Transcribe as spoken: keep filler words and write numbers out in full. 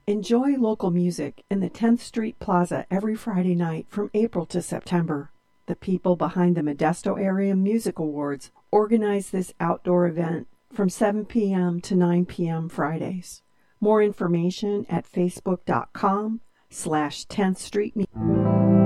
Enjoy local music in the tenth Street Plaza every Friday night from April to September. The people behind the Modesto Area Music Awards organize this outdoor event from seven p.m. to nine p.m. Fridays. More information at facebook.com slash 10th Street Music.